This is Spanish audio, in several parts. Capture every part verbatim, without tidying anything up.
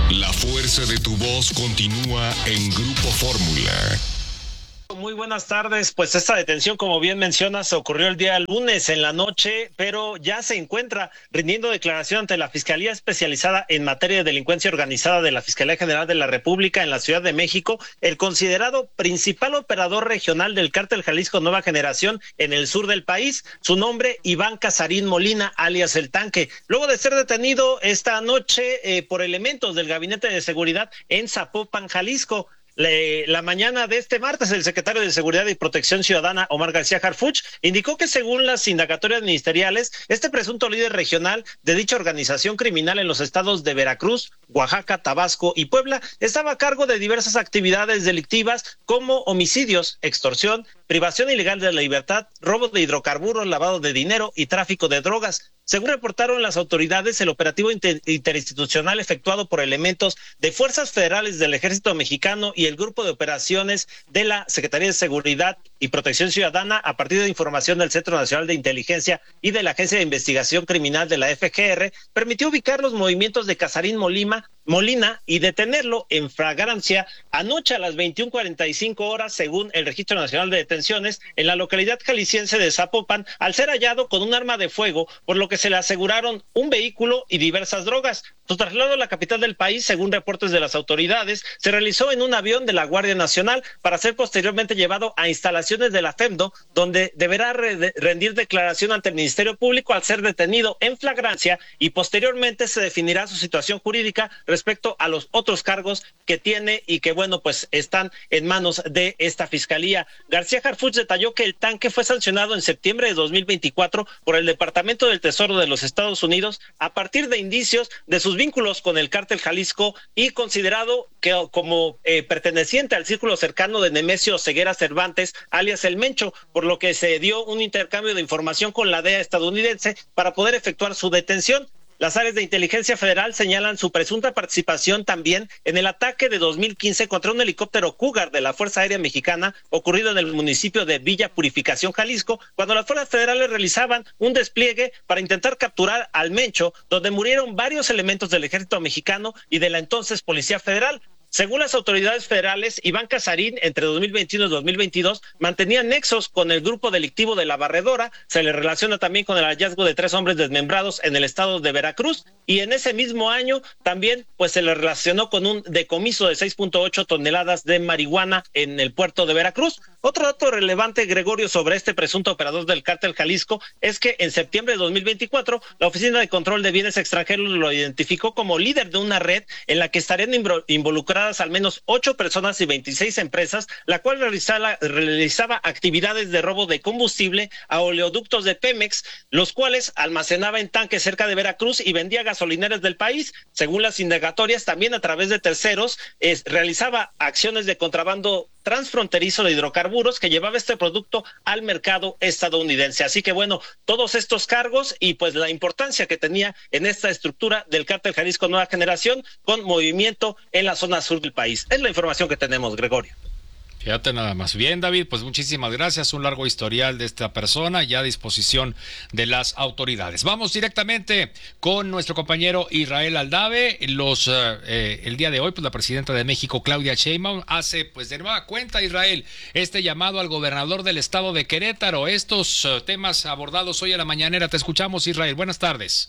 La fuerza de tu voz continúa en Grupo Fórmula. Muy buenas tardes. Pues esta detención, como bien mencionas, ocurrió el día lunes en la noche, pero ya se encuentra rindiendo declaración ante la Fiscalía Especializada en Materia de Delincuencia Organizada de la Fiscalía General de la República en la Ciudad de México, el considerado principal operador regional del Cártel Jalisco Nueva Generación en el sur del país. Su nombre, Iván Casarín Molina, alias El Tanque. Luego de ser detenido esta noche eh, por elementos del Gabinete de Seguridad en Zapopan, Jalisco. La mañana de este martes, el secretario de Seguridad y Protección Ciudadana, Omar García Harfuch, indicó que según las indagatorias ministeriales, este presunto líder regional de dicha organización criminal en los estados de Veracruz, Oaxaca, Tabasco y Puebla estaba a cargo de diversas actividades delictivas como homicidios, extorsión, privación ilegal de la libertad, robo de hidrocarburos, lavado de dinero y tráfico de drogas. Según reportaron las autoridades, el operativo inter- interinstitucional efectuado por elementos de fuerzas federales del Ejército Mexicano y el Grupo de Operaciones de la Secretaría de Seguridad y Protección Ciudadana, a partir de información del Centro Nacional de Inteligencia y de la Agencia de Investigación Criminal de la F G R, permitió ubicar los movimientos de Casarín Molina, Molina y detenerlo en flagrancia anoche a las veintiuna cuarenta y cinco horas, según el Registro Nacional de Detenciones, en la localidad jalisciense de Zapopan, al ser hallado con un arma de fuego, por lo que se le aseguraron un vehículo y diversas drogas. Su traslado a la capital del país, según reportes de las autoridades, se realizó en un avión de la Guardia Nacional para ser posteriormente llevado a instalaciones de la FEMDO, donde deberá re- rendir declaración ante el Ministerio Público al ser detenido en flagrancia, y posteriormente se definirá su situación jurídica respecto a los otros cargos que tiene y que, bueno, pues están en manos de esta fiscalía. García Harfuch detalló que El Tanque fue sancionado en septiembre de dos mil veinticuatro por el Departamento del Tesoro de los Estados Unidos a partir de indicios de sus vínculos con el Cártel Jalisco y considerado que como eh, perteneciente al círculo cercano de Nemesio Ceguera Cervantes, alias El Mencho, por lo que se dio un intercambio de información con la D E A estadounidense para poder efectuar su detención. Las áreas de inteligencia federal señalan su presunta participación también en el ataque de dos mil quince contra un helicóptero Cougar de la Fuerza Aérea Mexicana ocurrido en el municipio de Villa Purificación, Jalisco, cuando las fuerzas federales realizaban un despliegue para intentar capturar al Mencho, donde murieron varios elementos del ejército mexicano y de la entonces Policía Federal. Según las autoridades federales, Iván Casarín, entre dos mil veintiuno y dos mil veintidós, mantenía nexos con el grupo delictivo de La Barredora. Se le relaciona también con el hallazgo de tres hombres desmembrados en el estado de Veracruz, y en ese mismo año también pues se le relacionó con un decomiso de seis punto ocho toneladas de marihuana en el puerto de Veracruz. Otro dato relevante, Gregorio, sobre este presunto operador del Cártel Jalisco es que en septiembre de dos mil veinticuatro, la Oficina de Control de Bienes Extranjeros lo identificó como líder de una red en la que estarían involucradas al menos ocho personas y veintiséis empresas, la cual realizaba, realizaba actividades de robo de combustible a oleoductos de Pemex, los cuales almacenaba en tanques cerca de Veracruz y vendía gasolineras del país. Según las indagatorias, también a través de terceros, es, realizaba acciones de contrabando transfronterizo de hidrocarburos que llevaba este producto al mercado estadounidense. Así que bueno, todos estos cargos y pues la importancia que tenía en esta estructura del Cártel Jalisco Nueva Generación con movimiento en la zona sur del país. Es la información que tenemos, Gregorio. Fíjate nada más. Bien, David, pues muchísimas gracias. Un largo historial de esta persona ya a disposición de las autoridades. Vamos directamente con nuestro compañero Israel Aldave. Los, eh, el día de hoy, pues la presidenta de México, Claudia Sheinbaum, hace pues de nueva cuenta, Israel, este llamado al gobernador del estado de Querétaro. Estos uh, temas abordados hoy a la mañanera. Te escuchamos, Israel. Buenas tardes.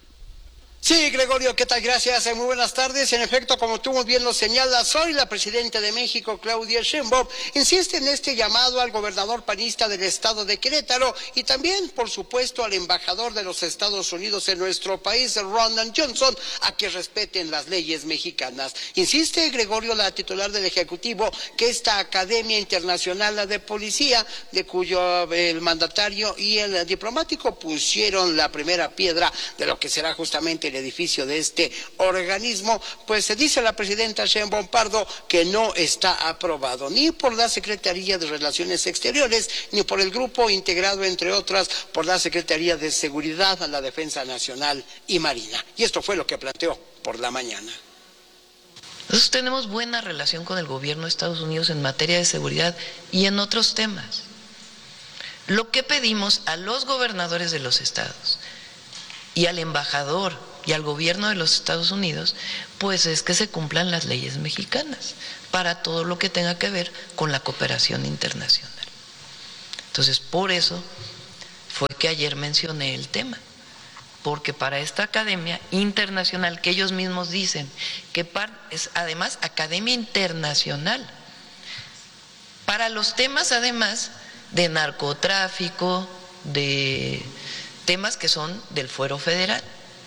Sí, Gregorio, ¿qué tal? Gracias, muy buenas tardes. En efecto, como tú muy bien lo señalas, hoy la presidenta de México, Claudia Sheinbaum, insiste en este llamado al gobernador panista del estado de Querétaro y también, por supuesto, al embajador de los Estados Unidos en nuestro país, Ron Johnson, a que respeten las leyes mexicanas. Insiste, Gregorio, la titular del Ejecutivo, que esta Academia Internacional de Policía, de cuyo el mandatario y el diplomático pusieron la primera piedra de lo que será justamente el edificio de este organismo, pues se dice la presidenta Sheinbaum Pardo que no está aprobado ni por la Secretaría de Relaciones Exteriores ni por el grupo integrado, entre otras, por la Secretaría de Seguridad, la Defensa Nacional y Marina. Y esto fue lo que planteó por la mañana. Nosotros tenemos buena relación con el gobierno de Estados Unidos en materia de seguridad y en otros temas. Lo que pedimos a los gobernadores de los estados y al embajador y al gobierno de los Estados Unidos, pues es que se cumplan las leyes mexicanas para todo lo que tenga que ver con la cooperación internacional. Entonces, por eso fue que ayer mencioné el tema, porque para esta academia internacional, que ellos mismos dicen que es además academia internacional, para los temas además de narcotráfico, de temas que son del fuero federal.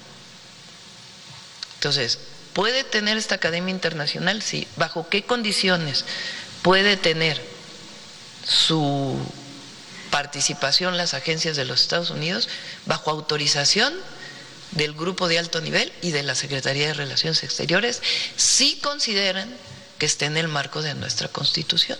Entonces, ¿puede tener esta academia internacional? Sí. ¿Bajo qué condiciones puede tener su participación las agencias de los Estados Unidos? Bajo autorización del grupo de alto nivel y de la Secretaría de Relaciones Exteriores, si consideran que esté en el marco de nuestra Constitución.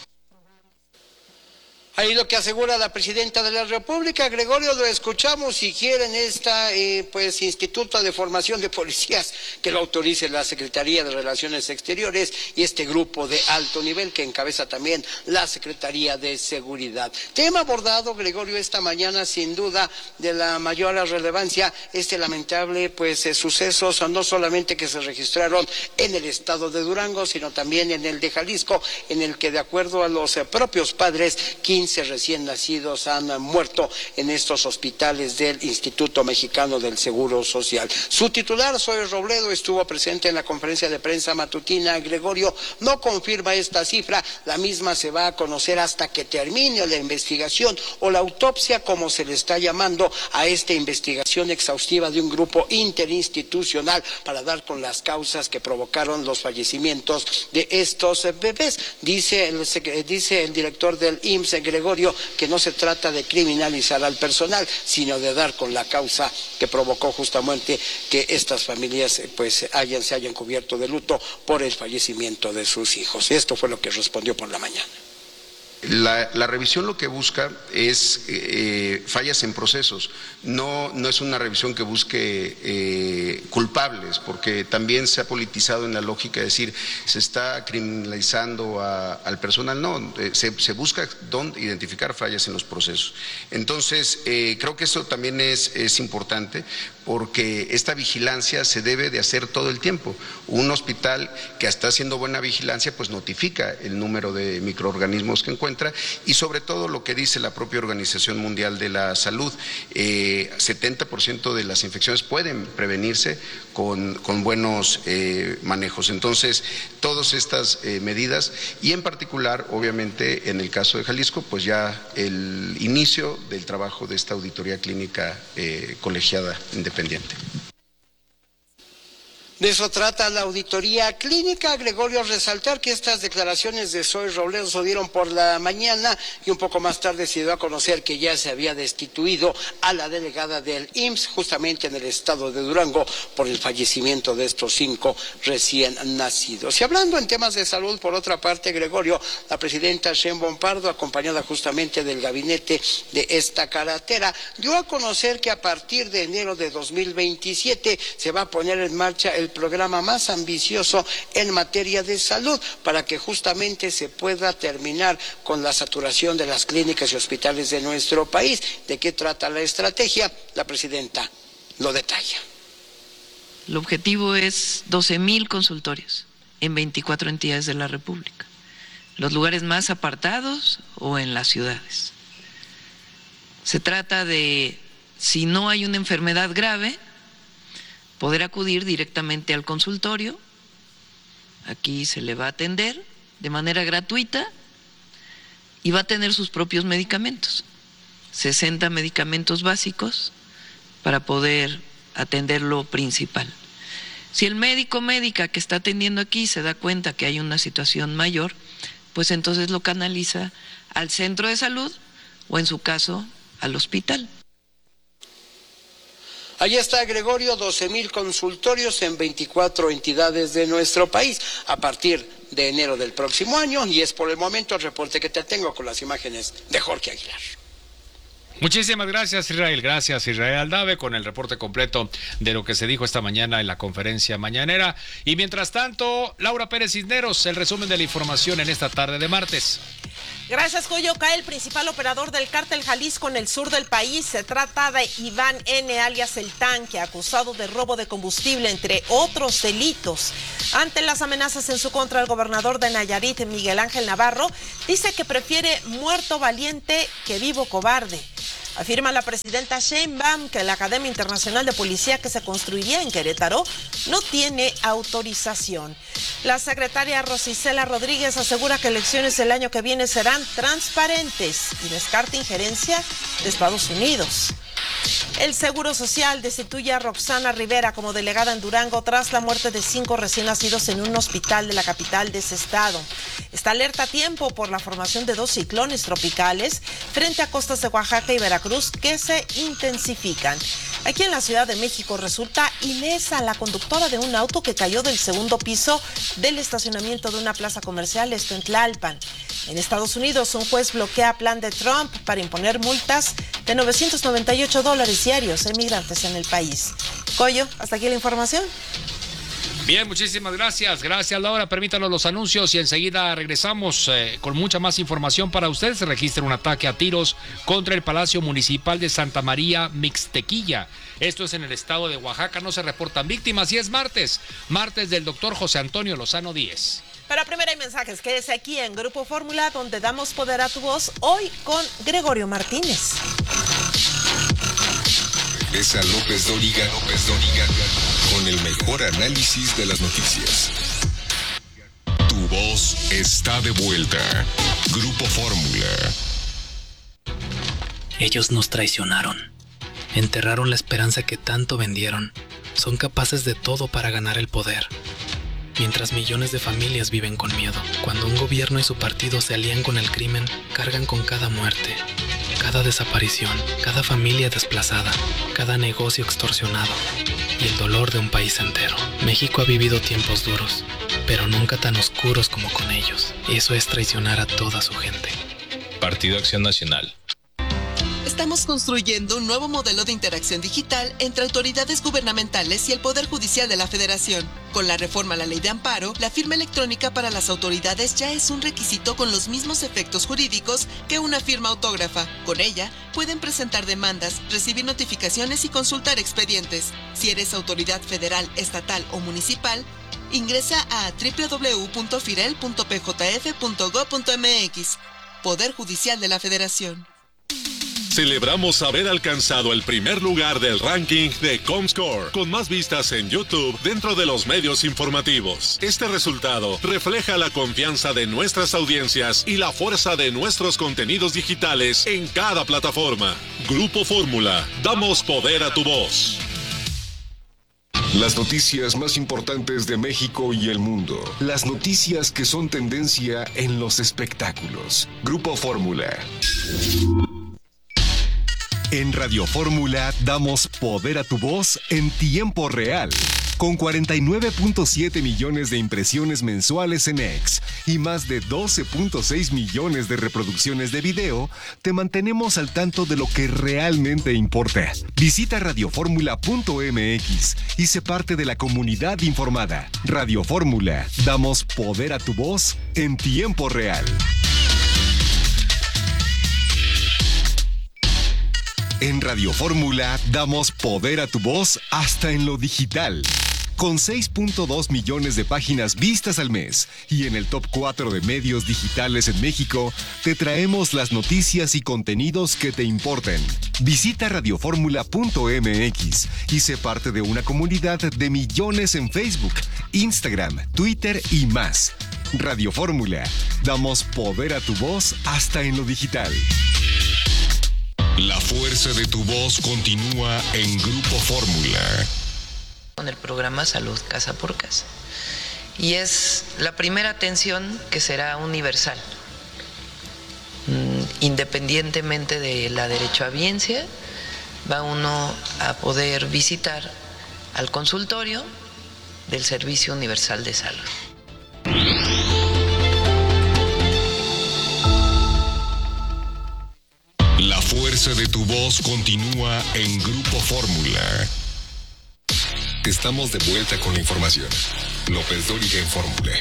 Ahí lo que asegura la presidenta de la República, Gregorio, lo escuchamos, si quieren esta eh, pues Instituto de Formación de Policías que lo autorice la Secretaría de Relaciones Exteriores y este grupo de alto nivel que encabeza también la Secretaría de Seguridad. Tema abordado, Gregorio, esta mañana sin duda de la mayor relevancia, este lamentable pues eh, sucesos no solamente que se registraron en el estado de Durango, sino también en el de Jalisco, en el que de acuerdo a los eh, propios padres, quince recién nacidos han muerto en estos hospitales del Instituto Mexicano del Seguro Social. Su titular, Zoe Robledo, estuvo presente en la conferencia de prensa matutina. Gregorio, no confirma esta cifra, la misma se va a conocer hasta que termine la investigación o la autopsia, como se le está llamando a esta investigación exhaustiva de un grupo interinstitucional para dar con las causas que provocaron los fallecimientos de estos bebés. Dice el, dice el director del I M S S, Gregorio, que no se trata de criminalizar al personal, sino de dar con la causa que provocó justamente que estas familias pues hayan, se hayan cubierto de luto por el fallecimiento de sus hijos. Esto fue lo que respondió por la mañana. La, la revisión lo que busca es eh, fallas en procesos, no, no es una revisión que busque eh, culpables, porque también se ha politizado en la lógica de decir se está criminalizando a, al personal, no, eh, se, se busca dónde identificar fallas en los procesos. Entonces, eh, creo que eso también es, es importante, porque esta vigilancia se debe de hacer todo el tiempo. Un hospital que está haciendo buena vigilancia, pues notifica el número de microorganismos que encuentra, y sobre todo lo que dice la propia Organización Mundial de la Salud, eh, setenta por ciento de las infecciones pueden prevenirse con, con buenos eh, manejos. Entonces, todas estas eh, medidas, y en particular, obviamente, en el caso de Jalisco, pues ya el inicio del trabajo de esta auditoría clínica eh, colegiada independiente. De eso trata la auditoría clínica. Gregorio, resaltar que estas declaraciones de Zoe Robledo se dieron por la mañana y un poco más tarde se dio a conocer que ya se había destituido a la delegada del I M S S justamente en el estado de Durango por el fallecimiento de estos cinco recién nacidos. Y hablando en temas de salud, por otra parte, Gregorio, la presidenta Sheinbaum Pardo, acompañada justamente del gabinete de esta cartera, dio a conocer que a partir de enero de dos mil veintisiete se va a poner en marcha el programa más ambicioso en materia de salud para que justamente se pueda terminar con la saturación de las clínicas y hospitales de nuestro país. ¿De qué trata la estrategia? La presidenta lo detalla. El objetivo es doce mil consultorios en veinticuatro entidades de la República, los lugares más apartados o en las ciudades. Se trata de, si no hay una enfermedad grave, poder acudir directamente al consultorio. Aquí se le va a atender de manera gratuita y va a tener sus propios medicamentos, sesenta medicamentos básicos para poder atender lo principal. Si el médico o médica que está atendiendo aquí se da cuenta que hay una situación mayor, pues entonces lo canaliza al centro de salud o en su caso al hospital. Allí está, Gregorio, doce mil consultorios en veinticuatro entidades de nuestro país a partir de enero del próximo año, y es por el momento el reporte que te tengo con las imágenes de Jorge Aguilar. Muchísimas gracias, Israel. Gracias, Israel Aldave, con el reporte completo de lo que se dijo esta mañana en la conferencia mañanera. Y mientras tanto, Laura Pérez Cisneros, el resumen de la información en esta tarde de martes. Gracias, Coyo. Cae el principal operador del cártel Jalisco en el sur del país. Se trata de Iván N., alias El Tanque, acusado de robo de combustible, entre otros delitos. Ante las amenazas en su contra, el gobernador de Nayarit, Miguel Ángel Navarro, dice que prefiere muerto valiente que vivo cobarde. Afirma la presidenta Sheinbaum que la Academia Internacional de Policía que se construiría en Querétaro no tiene autorización. La secretaria Rosicela Rodríguez asegura que elecciones el año que viene serán transparentes y descarta injerencia de Estados Unidos. El Seguro Social destituye a Roxana Rivera como delegada en Durango tras la muerte de cinco recién nacidos en un hospital de la capital de ese estado. Está alerta a tiempo por la formación de dos ciclones tropicales frente a costas de Oaxaca y Veracruz que se intensifican. Aquí en la Ciudad de México resulta ilesa la conductora de un auto que cayó del segundo piso del estacionamiento de una plaza comercial, esto en Tlalpan. En Estados Unidos, un juez bloquea plan de Trump para imponer multas de novecientos noventa y ocho dólares diarios a inmigrantes en el país. Coyo, hasta aquí la información. Bien, muchísimas gracias. Gracias, Laura. Permítanos los anuncios y enseguida regresamos eh, con mucha más información para ustedes. Se registra un ataque a tiros contra el Palacio Municipal de Santa María Mixtequilla. Esto es en el estado de Oaxaca. No se reportan víctimas y es martes. Martes del doctor José Antonio Lozano Díez. Pero primero hay mensajes. Quédese aquí en Grupo Fórmula, donde damos poder a tu voz, hoy con Gregorio Martínez. Regresa López Dóriga, López Dóriga, con el mejor análisis de las noticias. Tu voz está de vuelta. Grupo Fórmula. Ellos nos traicionaron. Enterraron la esperanza que tanto vendieron. Son capaces de todo para ganar el poder. Mientras millones de familias viven con miedo. Cuando un gobierno y su partido se alían con el crimen, cargan con cada muerte, cada desaparición, cada familia desplazada, cada negocio extorsionado y el dolor de un país entero. México ha vivido tiempos duros, pero nunca tan oscuros como con ellos. Eso es traicionar a toda su gente. Partido Acción Nacional. Estamos construyendo un nuevo modelo de interacción digital entre autoridades gubernamentales y el Poder Judicial de la Federación. Con la reforma a la Ley de Amparo, la firma electrónica para las autoridades ya es un requisito con los mismos efectos jurídicos que una firma autógrafa. Con ella, pueden presentar demandas, recibir notificaciones y consultar expedientes. Si eres autoridad federal, estatal o municipal, ingresa a doble u doble u doble u punto firel punto p j f punto gob punto m x. Poder Judicial de la Federación. Celebramos haber alcanzado el primer lugar del ranking de Comscore, con más vistas en YouTube dentro de los medios informativos. Este resultado refleja la confianza de nuestras audiencias y la fuerza de nuestros contenidos digitales en cada plataforma. Grupo Fórmula, damos poder a tu voz. Las noticias más importantes de México y el mundo. Las noticias que son tendencia en los espectáculos. Grupo Fórmula. En Radio Fórmula damos poder a tu voz en tiempo real. Con cuarenta y nueve punto siete millones de impresiones mensuales en X y más de doce punto seis millones de reproducciones de video, te mantenemos al tanto de lo que realmente importa. Visita radio fórmula punto m x y sé parte de la comunidad informada. Radio Fórmula, damos poder a tu voz en tiempo real. En Radio Fórmula damos poder a tu voz hasta en lo digital. Con seis punto dos millones de páginas vistas al mes y en el top cuatro de medios digitales en México, te traemos las noticias y contenidos que te importan. Visita radio fórmula punto m x y sé parte de una comunidad de millones en Facebook, Instagram, Twitter y más. Radio Fórmula, damos poder a tu voz hasta en lo digital. La fuerza de tu voz continúa en Grupo Fórmula. Con el programa Salud Casa por Casa. Y es la primera atención que será universal, independientemente de la derechohabiencia, va uno a poder visitar al consultorio del Servicio Universal de Salud. La fuerza de tu voz continúa en Grupo Fórmula. Estamos de vuelta con la información. López Dóriga en Fórmula.